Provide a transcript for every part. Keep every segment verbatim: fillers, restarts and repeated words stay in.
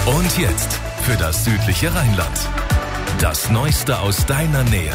Und jetzt für das südliche Rheinland. Das Neueste aus deiner Nähe.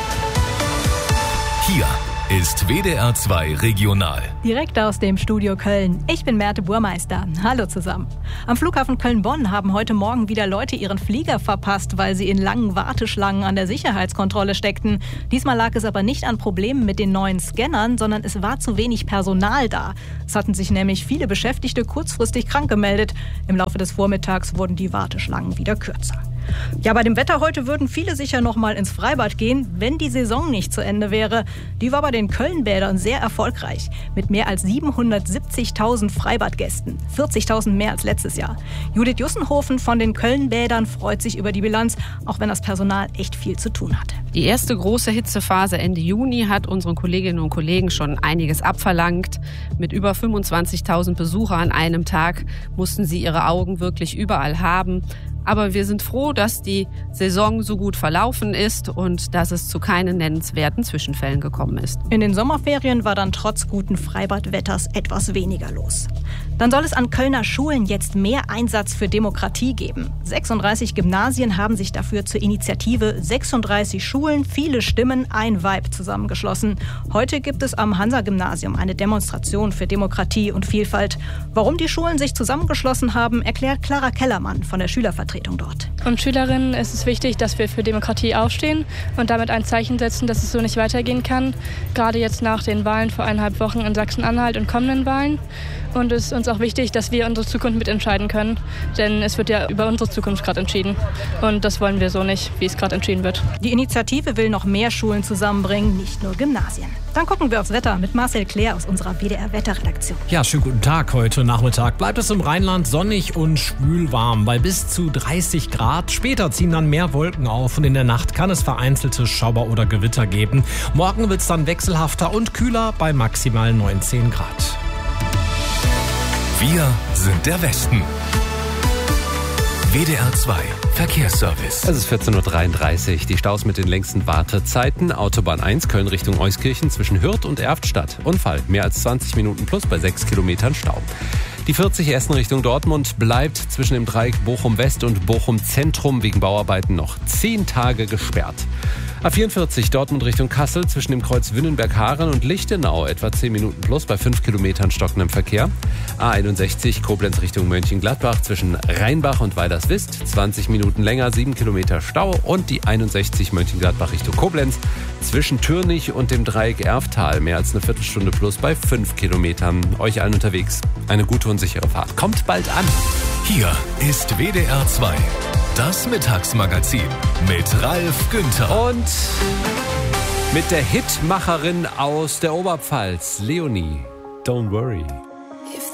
Hier ist W D R zwei Regional. Direkt aus dem Studio Köln. Ich bin Merte Burmeister. Hallo zusammen. Am Flughafen Köln-Bonn haben heute Morgen wieder Leute ihren Flieger verpasst, weil sie in langen Warteschlangen an der Sicherheitskontrolle steckten. Diesmal lag es aber nicht an Problemen mit den neuen Scannern, sondern es war zu wenig Personal da. Es hatten sich nämlich viele Beschäftigte kurzfristig krank gemeldet. Im Laufe des Vormittags wurden die Warteschlangen wieder kürzer. Ja, bei dem Wetter heute würden viele sicher noch mal ins Freibad gehen, wenn die Saison nicht zu Ende wäre. Die war bei den Köln-Bädern sehr erfolgreich, mit mehr als siebenhundertsiebzigtausend Freibadgästen, vierzigtausend mehr als letztes Jahr. Judith Jussenhofen von den Köln-Bädern freut sich über die Bilanz, auch wenn das Personal echt viel zu tun hatte. Die erste große Hitzephase Ende Juni hat unseren Kolleginnen und Kollegen schon einiges abverlangt. Mit über fünfundzwanzigtausend Besucher an einem Tag mussten sie ihre Augen wirklich überall haben. Aber wir sind froh, dass die Saison so gut verlaufen ist und dass es zu keinen nennenswerten Zwischenfällen gekommen ist. In den Sommerferien war dann trotz guten Freibadwetters etwas weniger los. Dann soll es an Kölner Schulen jetzt mehr Einsatz für Demokratie geben. sechsunddreißig Gymnasien haben sich dafür zur Initiative sechsunddreißig Schulen, viele Stimmen, ein Vibe zusammengeschlossen. Heute gibt es am Hansa-Gymnasium eine Demonstration für Demokratie und Vielfalt. Warum die Schulen sich zusammengeschlossen haben, erklärt Clara Kellermann von der Schülervertretung dort. Und Schülerinnen ist es wichtig, dass wir für Demokratie aufstehen und damit ein Zeichen setzen, dass es so nicht weitergehen kann. Gerade jetzt nach den Wahlen vor eineinhalb Wochen in Sachsen-Anhalt und kommenden Wahlen. Und es ist uns auch wichtig, dass wir unsere Zukunft mitentscheiden können. Denn es wird ja über unsere Zukunft gerade entschieden. Und das wollen wir so nicht, wie es gerade entschieden wird. Die Initiative will noch mehr Schulen zusammenbringen, nicht nur Gymnasien. Dann gucken wir aufs Wetter mit Marcel Claire aus unserer W D R-Wetterredaktion. Ja, schönen guten Tag. Heute Nachmittag bleibt es im Rheinland sonnig und schwül warm bei bis zu dreißig Grad. Später ziehen dann mehr Wolken auf und in der Nacht kann es vereinzelte Schauer oder Gewitter geben. Morgen wird es dann wechselhafter und kühler bei maximal neunzehn Grad. Wir sind der Westen. W D R zwei Verkehrsservice. Es ist vierzehn Uhr dreiunddreißig. Die Staus mit den längsten Wartezeiten. Autobahn eins Köln Richtung Euskirchen zwischen Hürth und Erftstadt. Unfall. Mehr als zwanzig Minuten plus bei sechs Kilometern Stau. Die vierzig Essen Richtung Dortmund bleibt zwischen dem Dreieck Bochum-West und Bochum-Zentrum wegen Bauarbeiten noch zehn Tage gesperrt. A vierundvierzig Dortmund Richtung Kassel zwischen dem Kreuz Wünnenberg-Haren und Lichtenau etwa zehn Minuten plus bei fünf Kilometern stockendem Verkehr. A einundsechzig Koblenz Richtung Mönchengladbach zwischen Rheinbach und Weilerswist zwanzig Minuten länger, sieben Kilometer Stau. Und die einundsechzig Mönchengladbach Richtung Koblenz zwischen Türnich und dem Dreieck Erftal mehr als eine Viertelstunde plus bei fünf Kilometern. Euch allen unterwegs eine gute und sichere Fahrt. Kommt bald an. Hier ist W D R zwei. Das Mittagsmagazin mit Ralf Günther. Und mit der Hitmacherin aus der Oberpfalz, Leonie. Don't worry.